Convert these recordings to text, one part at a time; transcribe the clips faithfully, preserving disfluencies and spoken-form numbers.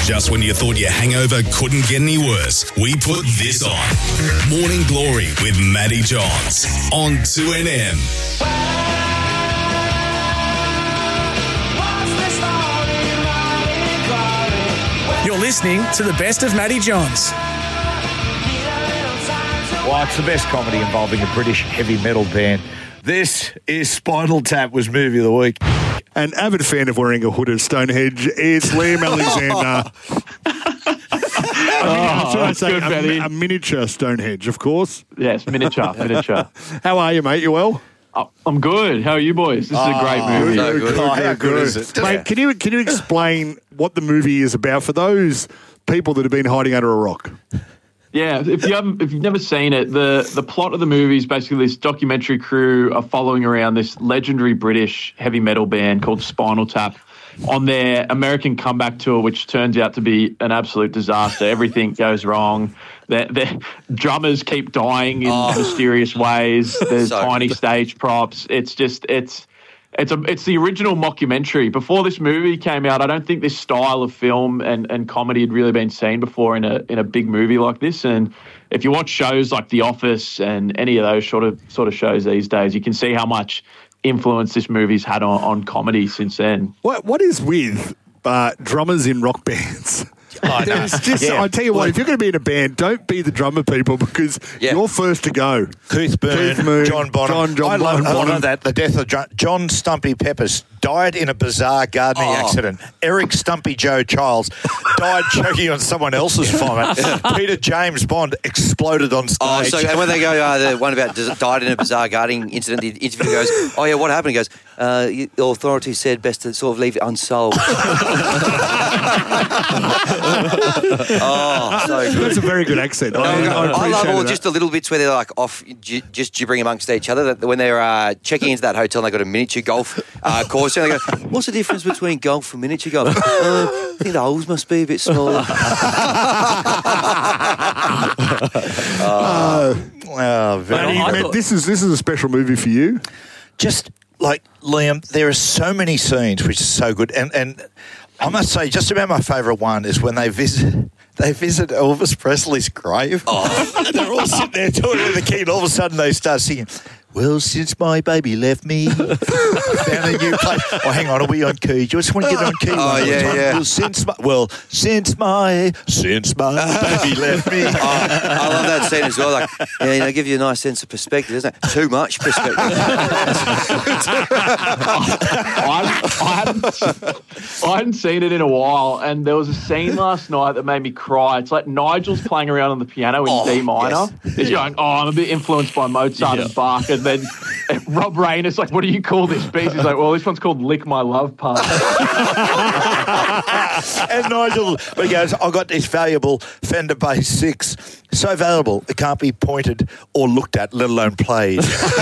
Just when you thought your hangover couldn't get any worse, we put this on. Morning Glory with Matty Johns on two N M. You're listening to the best of Matty Johns. Well, it's the best comedy involving a British heavy metal band. This is Spinal Tap was Movie of the Week. An avid fan of wearing a hood at Stonehenge is Liam Alexander. Oh, I that's say good, a, Matty. a miniature Stonehenge, of course. Yes, miniature, miniature. How are you, mate? You well? Oh, I'm good. How are you boys? This is a great movie. So good. Oh, How good is it? Mate, can you can you explain what the movie is about for those people that have been hiding under a rock? Yeah, if you haven't, if you've never seen it, the the plot of the movie is basically this documentary crew are following around this legendary British heavy metal band called Spinal Tap on their American comeback tour, which turns out to be an absolute disaster. Everything goes wrong. Their, their drummers keep dying in Oh. mysterious ways. There's So tiny good. stage props. It's just it's. It's a, it's the original mockumentary. Before this movie came out, I don't think this style of film and, and comedy had really been seen before in a in a big movie like this. And if you watch shows like The Office and any of those sort of sort of shows these days, you can see how much influence this movie's had on, on comedy since then. What what is with uh, drummers in rock bands? I know. There's just, Yeah. I tell you what, if you're going to be in a band, don't be the drummer people because Yeah. you're first to go. Keith Moon, Keith Moon, John Bonham. John- John I love, Bonham. I love that. The death of John, John Stumpy Peppers died in a bizarre gardening Oh. accident. Eric Stumpy Joe Childs died choking on someone else's vomit. Peter James Bond exploded on stage. Oh, so and when they go, uh, the one about des- died in a bizarre gardening incident, the interviewer goes, "Oh yeah, what happened?" He goes, uh, "The authorities said best to sort of leave it unsolved." Oh, so good. That's a very good accent. I, I I love appreciate all that. just the little bits where they're like off, gi- just gibbering amongst each other. That when they're uh, checking into that hotel and they've got a miniature golf uh, course, and they go, "What's the difference between golf and miniature golf?" uh, I think the holes must be a bit smaller. oh, very Matty, good. man, this is this is a special movie for you. Just like Liam, there are so many scenes which are so good, and and I must say, just about my favourite one is when they visit. They visit Elvis Presley's grave. Oh. And they're all sitting there talking to the key, and all of a sudden they start singing, "Well, since my baby left me, I found a new place." Oh, hang on, are we on key? Do you just want to get on key? Oh, one more yeah, time? yeah. Well, since my, well, since my, since my baby left me. Oh, I love that scene as well. Like, yeah, you know, give you a nice sense of perspective, isn't it? Too much perspective. I, I, hadn't, I hadn't seen it in a while, and there was a scene last night that made me cry. It's like Nigel's playing around on the piano in Oh, D minor. yes. He's going, "Oh, I'm a bit influenced by Mozart and Bach," and then Rob Rainer's like, "What do you call this piece?" He's like, "Well, this one's called Lick My Love Part." And Nigel, he goes, "I got this valuable Fender Bass six. So valuable, it can't be pointed or looked at, let alone played."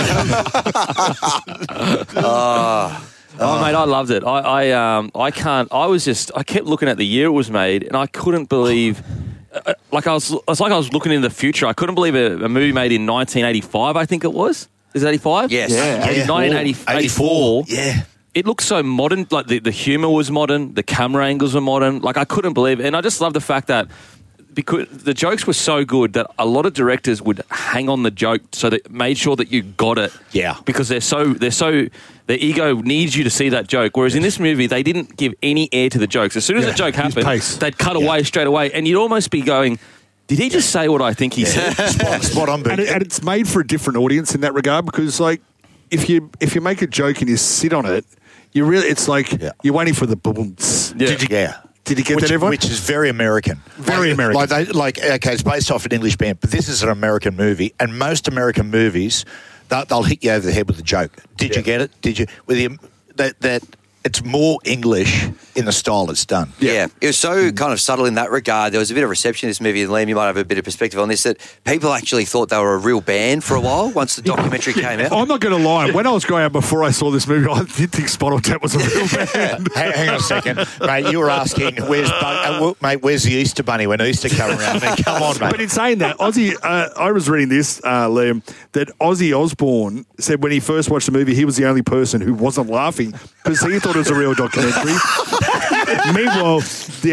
Oh, mate, I loved it. I, I, um, I can't. I was just. I kept looking at the year it was made, and I couldn't believe. Uh, like I was. It's like I was looking in the future. I couldn't believe a, a movie made in nineteen eighty-five. I think it was. Is it eighty-five? Yes. Yeah. Yeah. nineteen eighty-four. Yeah. It looked so modern. Like the, the humor was modern. The camera angles were modern. Like I couldn't believe it. And I just love the fact that because the jokes were so good that a lot of directors would hang on the joke so that made sure that you got it. Yeah. Because they're so they're so their ego needs you to see that joke. Whereas in this movie they didn't give any air to the jokes. As soon as Yeah, the joke his happened, pace. they'd cut away straight away, and you'd almost be going, "Did he just say what I think he said?" Spot, spot on, And, but it, and it's made for a different audience in that regard because, like, if you if you make a joke and you sit on it, you really it's like Yeah. you're waiting for the boom. Yeah. did you yeah. Did you get which, that, everyone? Which is very American. Very like, American. Like, they, like, okay, it's based off an English band, but this is an American movie, and most American movies, they'll, they'll hit you over the head with a joke. Did Yeah. you get it? Did you? With the, that that it's more English in the style it's done. Yeah, it was so kind of subtle in that regard. There was a bit of reception in this movie, and Liam, you might have a bit of perspective on this, that people actually thought they were a real band for a while once the documentary came out. I'm not going to lie. When I was growing up before I saw this movie, I did think Spinal Tap was a real band. hang, hang on a second, mate. You were asking, "Where's Bun- uh, well, mate? Where's the Easter Bunny when Easter come around?" I mean, come on, mate. But in saying that, Ozzy, uh, I was reading this, uh, Liam, that Ozzy Osbourne said when he first watched the movie, he was the only person who wasn't laughing because he thought it was a real documentary. Meanwhile, the